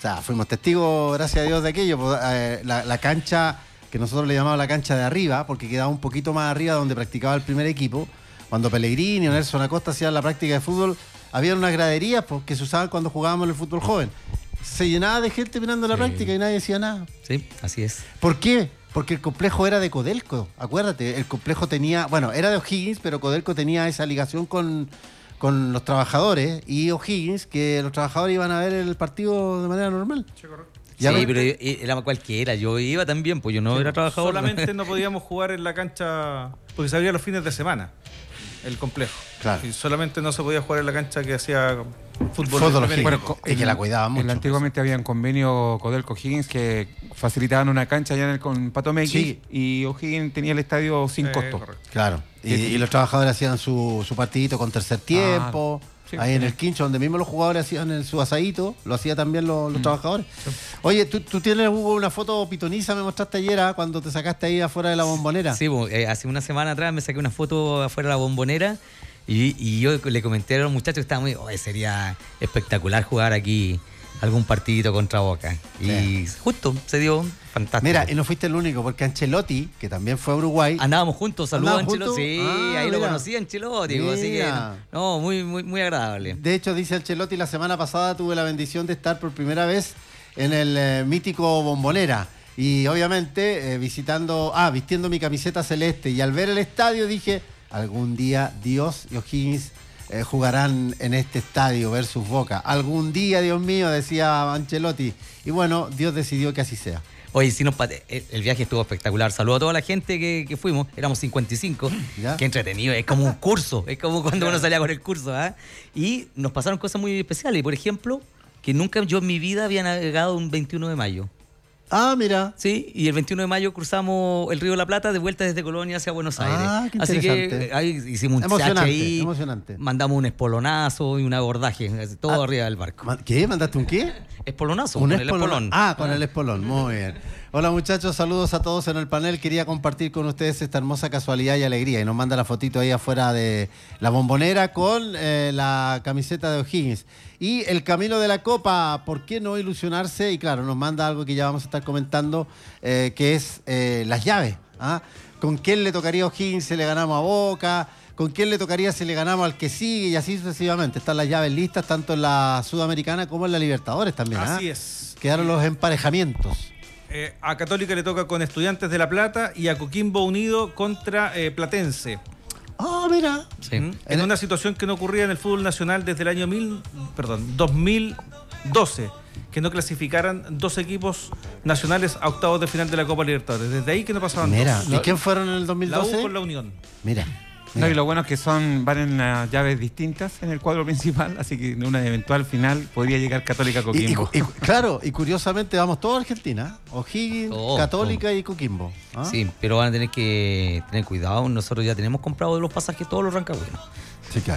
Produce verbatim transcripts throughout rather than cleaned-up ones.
sea, fuimos testigos, gracias a Dios, de aquello. Pues, eh, la, la cancha, que nosotros le llamamos la cancha de arriba, porque quedaba un poquito más arriba donde practicaba el primer equipo. Cuando Pellegrini o Nelson Acosta hacían la práctica de fútbol, había unas graderías pues, que se usaban cuando jugábamos el fútbol joven. Se llenaba de gente mirando la sí. práctica y nadie decía nada. Sí, así es. ¿Por qué? Porque el complejo era de Codelco, acuérdate, el complejo tenía, bueno, era de O'Higgins, pero Codelco tenía esa ligación con, con los trabajadores y O'Higgins, que los trabajadores iban a ver el partido de manera normal. Sí, correcto. Sí, ven? Pero era cualquiera, yo iba también, pues yo no sí, era trabajador. Solamente no podíamos jugar en la cancha, porque se abría los fines de semana, el complejo. Claro. Y solamente no se podía jugar en la cancha que hacía fútbol. Fútbol bueno, y que la cuidaban mucho. Antiguamente había un convenio Codelco O'Higgins que facilitaban una cancha allá en el, con Pato Mequi sí. y O'Higgins tenía el estadio sin eh, costo. Correcto. Claro. Y, y los trabajadores hacían su, su partidito con tercer tiempo. Ah. Sí, ahí sí. en el quincho, donde mismo los jugadores hacían el, su asadito, lo hacían también los, los mm. trabajadores. Sí. Oye, ¿tú, tú tienes, Hugo, una foto pitoniza, me mostraste ayer, ¿eh? Cuando te sacaste ahí afuera de la Bombonera. Sí, eh, hace una semana atrás me saqué una foto afuera de la Bombonera y, y yo le comenté a los muchachos que estaba muy, oh, sería espectacular jugar aquí algún partidito contra Boca. Y sí. justo se dio fantástico. Mira, y no fuiste el único, porque Ancelotti, que también fue a Uruguay. Andábamos juntos, saludos a Ancelotti. Sí, ah, ahí mira. lo conocí a Ancelotti, mira. Así que no, muy, muy, muy agradable. De hecho, dice Ancelotti, la semana pasada tuve la bendición de estar por primera vez en el eh, mítico Bombonera. Y obviamente eh, visitando, ah, vistiendo mi camiseta celeste. Y al ver el estadio dije, algún día Dios y O'Higgins Eh, jugarán en este estadio versus Boca. Algún día, Dios mío, decía Ancelotti. Y bueno, Dios decidió que así sea. Oye, si nos pate, el, el viaje estuvo espectacular. Saludo a toda la gente que, que fuimos. Éramos cincuenta y cinco. ¿Ya? Qué entretenido. Es como un curso. Es como cuando uno salía con el curso. ¿eh? Y nos pasaron cosas muy especiales. Por ejemplo, que nunca yo en mi vida había navegado un veintiuno de mayo. Ah, mira. Sí, y el veintiuno de mayo cruzamos el Río de la Plata de vuelta desde Colonia hacia Buenos Aires. Ah, qué Así interesante. que ahí hicimos un emocionante, ahí, emocionante. Mandamos un espolonazo y un abordaje, todo ah, arriba del barco. ¿Qué? ¿Mandaste un qué? Espolonazo, un con espolon... el espolón. Ah, con el espolón, muy bien. Hola muchachos, saludos a todos en el panel. Quería compartir con ustedes esta hermosa casualidad y alegría. Y nos manda la fotito ahí afuera de la Bombonera con eh, la camiseta de O'Higgins. Y el camino de la Copa, ¿por qué no ilusionarse? Y claro, nos manda algo que ya vamos a estar comentando, eh, que es eh, las llaves. ¿Ah? ¿Con quién le tocaría a O'Higgins si le ganamos a Boca? ¿Con quién le tocaría si le ganamos al que sigue? Y así sucesivamente. Están las llaves listas, tanto en la Sudamericana como en la Libertadores también. Así ¿ah? es. Quedaron los emparejamientos. Eh, a Católica le toca con Estudiantes de La Plata y a Coquimbo Unido contra eh, Platense. Ah, oh, mira. Sí. En, en una situación que no ocurría en el fútbol nacional desde el año mil, perdón, dos mil doce, que no clasificaran dos equipos nacionales a octavos de final de la Copa Libertadores. Desde ahí que no pasaban mira, dos. ¿Y quién fueron en el dos mil doce? La U con la Unión. Mira. No, y lo bueno es que son van en uh, llaves distintas en el cuadro principal, así que en una eventual final podría llegar Católica Coquimbo. Y, y, y, claro, y curiosamente vamos todos a Argentina, O'Higgins, oh, Católica oh. y Coquimbo. ¿Ah? Sí, pero van a tener que tener cuidado, nosotros ya tenemos comprado los pasajes todos los rancagüenos. Sí, claro.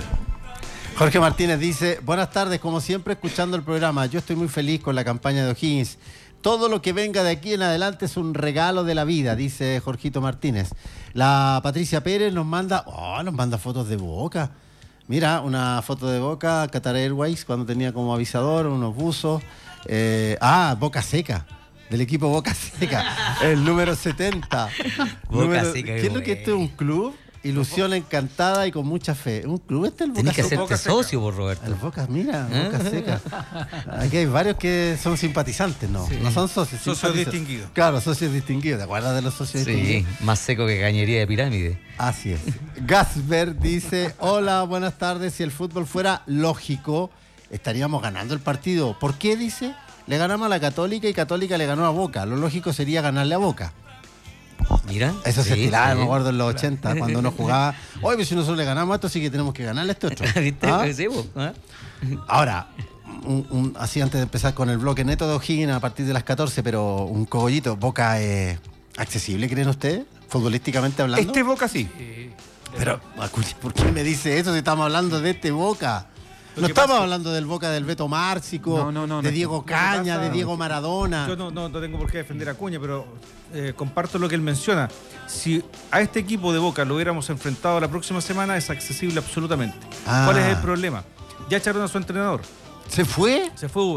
Jorge Martínez dice, buenas tardes, como siempre escuchando el programa, yo estoy muy feliz con la campaña de O'Higgins. Todo lo que venga de aquí en adelante es un regalo de la vida, dice Jorgito Martínez. La Patricia Pérez nos manda, oh, nos manda fotos de Boca. Mira, una foto de Boca, Qatar Airways, cuando tenía como avisador, unos buzos. Eh, ah, Boca Seca, del equipo Boca Seca, el número setenta. Boca número, Seca. ¿Qué es lo que esto es un club? Ilusión encantada y con mucha fe. ¿Un club este el Boca? Tienes que Seca? hacerte socio, por Roberto. El Boca, mira, Boca Seca. Aquí hay varios que son simpatizantes, ¿no? Sí. No son socios. Socios distinguidos. Claro, socios distinguidos. ¿Te acuerdas de los socios sí, distinguidos? Sí, más seco que cañería de pirámide. Así es. Gasper dice, hola, buenas tardes. Si el fútbol fuera lógico, estaríamos ganando el partido. ¿Por qué, dice? Le ganamos a la Católica y Católica le ganó a Boca. Lo lógico sería ganarle a Boca. Mira. Eso sí, se tiraba, sí. me acuerdo en los ochenta, cuando uno jugaba. Oye, pues si nosotros le ganamos a esto, sí que tenemos que ganarle a este otro. ¿Viste? ¿Ah? Sí, ¿eh? Ahora, un, un, así antes de empezar con el bloque neto de O'Higgins a partir de las catorce, pero un cogollito, Boca es accesible, ¿creen ustedes? Futbolísticamente hablando. Este Boca sí. Pero, ¿por qué me dice eso si estamos hablando de este Boca? No estamos pasa? hablando del Boca del Beto Márcico, no, no, no, de no, Diego Caña, pasa, de Diego Maradona. Yo no, no, no tengo por qué defender a Cuña, pero eh, comparto lo que él menciona. Si a este equipo de Boca lo hubiéramos enfrentado la próxima semana, es accesible absolutamente. Ah. ¿Cuál es el problema? Ya echaron a su entrenador. ¿Se fue? Se fue.